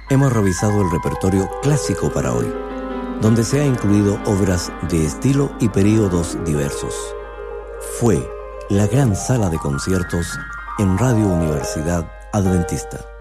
hemos revisado el repertorio clásico para hoy, donde se ha incluido obras de estilo y períodos diversos. Fue la gran sala de conciertos en Radio Universidad Adventista.